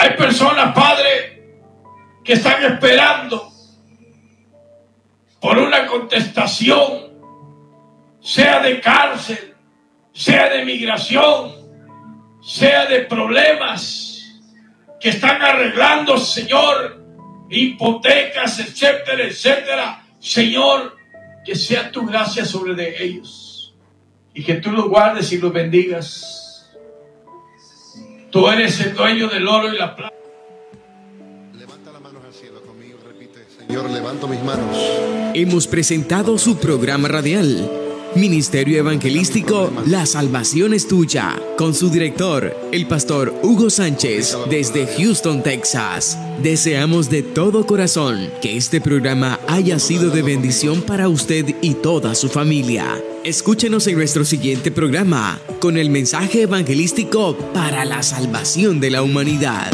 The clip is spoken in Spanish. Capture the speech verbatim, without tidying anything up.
Hay personas, Padre, que están esperando por una contestación, sea de cárcel, sea de migración, sea de problemas que están arreglando, Señor, hipotecas, etcétera, etcétera. Señor, que sea tu gracia sobre de ellos y que tú los guardes y los bendigas. Tú eres el dueño del oro y la plata. Levanta las manos al cielo conmigo, repite: Señor, levanto mis manos. Hemos presentado su programa radial, Ministerio Evangelístico La Salvación es Tuya, con su director, el pastor Hugo Sánchez, desde Houston, Texas. Deseamos de todo corazón que este programa haya sido de bendición para usted y toda su familia. Escúchenos en nuestro siguiente programa con el mensaje evangelístico para la salvación de la humanidad.